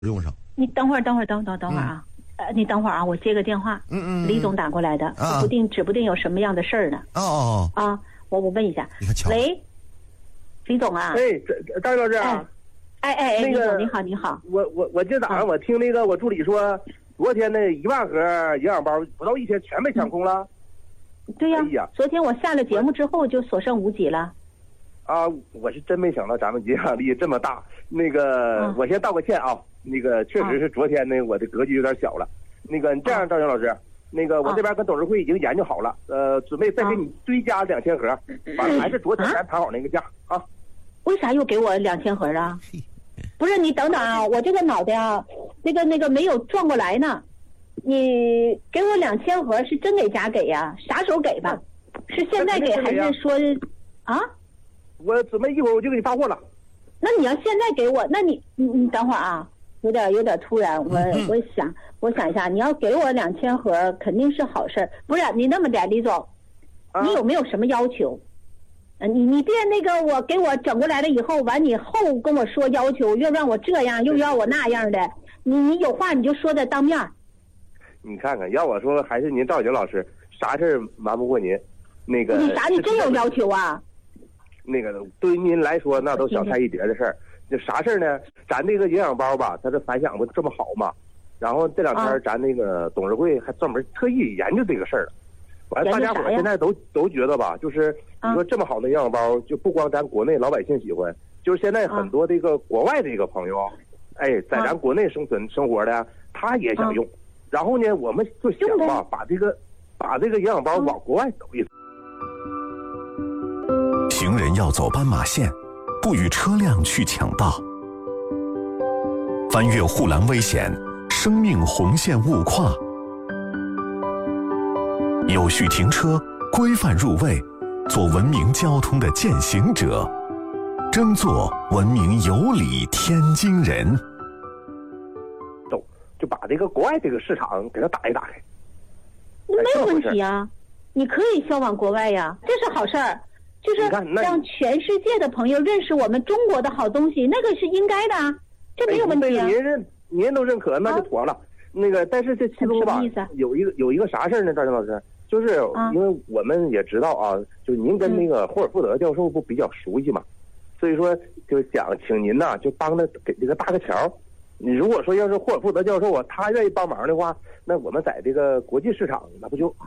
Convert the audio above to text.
用上。 你等会儿啊，你等会儿啊，我接个电话。李总打过来的，指不定有什么样的事儿呢。我问一下。喂，李总啊。 张老师啊。 李总你好。 我今早上我听那个我助理说，昨天那1万盒营养包不到1天全被抢空了。 对呀。昨天我下了节目之后就所剩无几了。 我是真没想到咱们影响力这么大。我先道个歉啊。确实是昨天我的格局有点小了。你这样，赵云老师，我这边跟董事会已经研究好了，准备再给你追加2000盒，还是昨天咱谈好那个价啊。 为啥又给我2000盒啊？不是，你等等啊，我这个脑袋啊，那个没有转过来呢。你给我2000盒是真给假给呀？啥时候给吧？是现在给还是说啊？ 我准备一会儿我就给你发货了。 那你要现在给我，那你等会儿啊，有点突然。我想一下，你要给我2000盒肯定是好事。不是你那么点，李总，你有没有什么要求？你别我给我整过来了以后，完你后跟我说要求，又让我这样又要我那样的，你有话你就说在当面。 你看看，要我说还是您赵云老师，啥事儿瞒不过您。你啥？你真有要求啊？ 对于您来说那都小菜一碟的事儿。这啥事儿呢？咱这个营养包吧，它的反响不这么好嘛。然后这2天咱董事会还专门特意研究这个事儿了。完了，大家伙现在都觉得吧，就是你说这么好的营养包，就不光咱国内老百姓喜欢，就是现在很多这个国外这个朋友，在咱国内生活的，他也想用。然后呢，我们就想吧，把这个营养包往国外走一走。 行人要走斑马线，不与车辆去抢道；翻越护栏危险，生命红线勿跨。有序停车，规范入位，做文明交通的践行者，争做文明有礼天津人。 就把这个国外这个市场给它打开。 没有问题啊，你可以销往国外呀，这是好事儿。就是让全世界的朋友认识我们中国的好东西，那个是应该的啊，这没有问题啊。 您都认可，那就妥了。但是这其中吧，有一个啥事儿呢，赵云老师，就是因为我们也知道啊，就您跟霍尔福德教授不比较熟悉嘛，所以说就想请您呐，就帮着给这个搭个桥。你如果说要是霍尔福德教授啊，他愿意帮忙的话，那我们在这个国际市场那不就